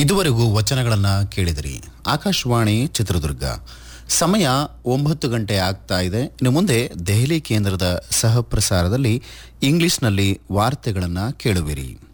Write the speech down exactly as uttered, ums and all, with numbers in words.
ಇದುವರೆಗೂ ವಚನಗಳನ್ನು ಕೇಳಿದಿರಿ. ಆಕಾಶವಾಣಿ ಚಿತ್ರದುರ್ಗ. ಸಮಯ ಒಂಬತ್ತು ಗಂಟೆ ಆಗ್ತಾ ಇದೆ. ಇನ್ನು ಮುಂದೆ ದೆಹಲಿ ಕೇಂದ್ರದ ಸಹ ಪ್ರಸಾರದಲ್ಲಿ ಇಂಗ್ಲಿಷ್ನಲ್ಲಿ ವಾರ್ತೆಗಳನ್ನು ಕೇಳುವಿರಿ.